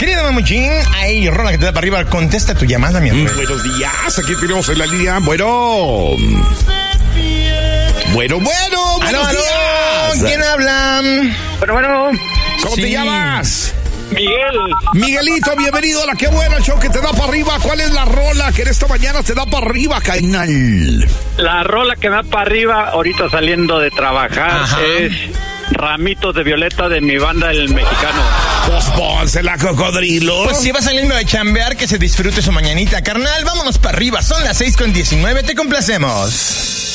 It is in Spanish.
Querida Mamuchín, ahí, rola que te da para arriba, contesta tu llamada, mi amor. Buenos días, aquí tenemos en la línea. Bueno. Buenos aló, días. ¿Quién habla? Bueno. ¿Cómo te llamas? Miguel. Miguelito, bienvenido a la Qué Buena, el show que te da para arriba. ¿Cuál es la rola que en esta mañana te da para arriba, carnal? La rola que me da para arriba ahorita saliendo de trabajar es Ramitos de Violeta de mi banda El Mexicano. Pues pónsela, cocodrilo. Pues si va saliendo de chambear, que se disfrute su mañanita, carnal. Vámonos para arriba, son las 6:19, te complacemos.